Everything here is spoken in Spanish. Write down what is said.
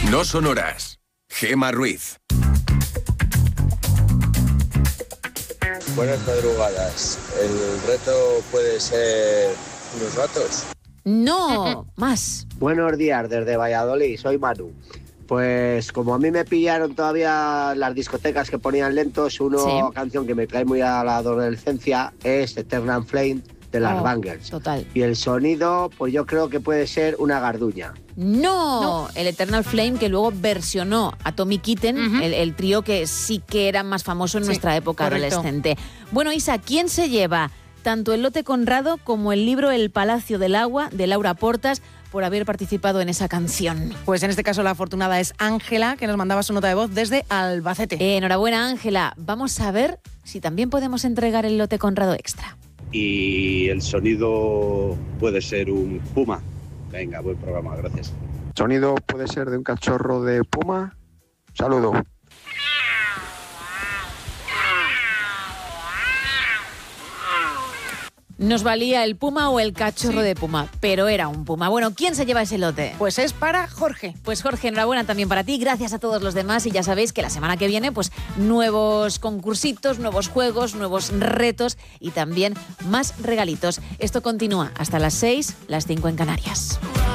No son horas. Gema Ruiz. Buenas madrugadas. ¿El reto puede ser unos gatos? No, más. Buenos días, desde Valladolid, soy Manu. Pues como a mí me pillaron todavía las discotecas que ponían lentos, una canción que me trae muy a la adolescencia es Eternal Flame de las Bangers. Total. Y el sonido, pues yo creo que puede ser una garduña. No, el Eternal Flame que luego versionó a Tommy Kitten, el trío que sí que era más famoso en nuestra época adolescente. Bueno, Isa, ¿quién se lleva tanto el lote Conrado como el libro El Palacio del Agua de Laura Portas por haber participado en esa canción? Pues en este caso la afortunada es Ángela, que nos mandaba su nota de voz desde Albacete. Enhorabuena, Ángela. Vamos a ver si también podemos entregar el lote Conrado extra. Y el sonido puede ser un puma. Venga, buen programa, gracias. ¿Sonido puede ser de un cachorro de puma? Saludo. Nos valía el puma o el cachorro de puma, pero era un puma. Bueno, ¿quién se lleva ese lote? Pues es para Jorge. Pues Jorge, enhorabuena también para ti. Gracias a todos los demás. Y ya sabéis que la semana que viene, pues nuevos concursitos, nuevos juegos, nuevos retos y también más regalitos. Esto continúa hasta las 6, las 5 en Canarias.